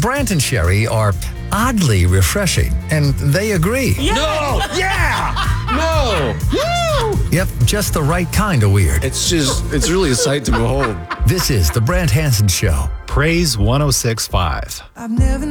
Brant and Sherry are oddly refreshing, and they agree. No! Yeah! No! Woo! Yep, just the right kind of weird. It's really a sight to behold. This is The Brant Hansen Show. Praise 106.5. I've never